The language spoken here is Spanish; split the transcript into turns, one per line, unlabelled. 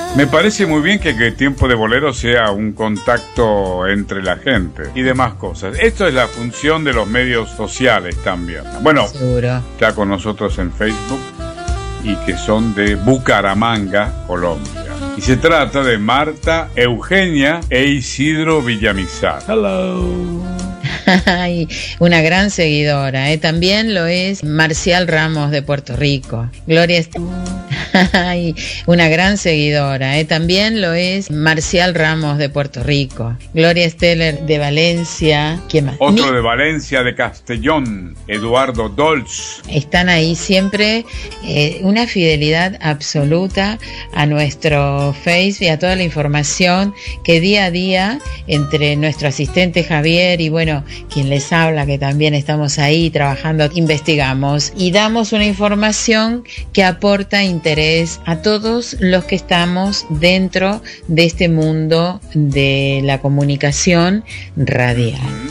Me parece muy bien que Tiempo de Bolero sea un contacto entre la gente y demás cosas. Esto es la función de los medios sociales también. Bueno,
seguro.
Está con nosotros en Facebook y que son de Bucaramanga, Colombia. Y se trata de Marta, Eugenia e Isidro Villamizar.
Hello.
Ay, una gran seguidora, también lo es Marcial Ramos de Puerto Rico. Gloria Ay, una gran seguidora, también lo es Marcial Ramos de Puerto Rico. Gloria Steller de Valencia. ¿Quién más?
Otro de Valencia, de Castellón, Eduardo Dolz.
Están ahí siempre, una fidelidad absoluta a nuestro Face y a toda la información que día a día entre nuestro asistente Javier y bueno, quien les habla, que también estamos ahí trabajando, investigamos y damos una información que aporta interés a todos los que estamos dentro de este mundo de la comunicación radial.